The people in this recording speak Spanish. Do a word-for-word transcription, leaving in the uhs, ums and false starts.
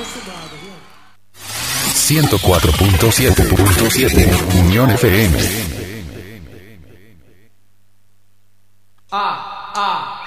ciento cuatro punto siete Unión F M. Ah, ah.